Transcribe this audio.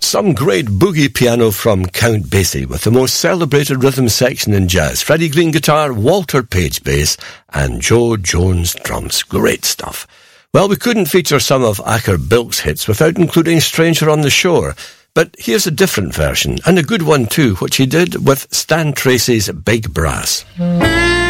Some great boogie piano from Count Basie with the most celebrated rhythm section in jazz. Freddie Green guitar, Walter Page bass, and Joe Jones drums. Great stuff. Well, we couldn't feature some of Acker Bilk's hits without including Stranger on the Shore. But here's a different version, and a good one too, which he did with Stan Tracy's Big Brass.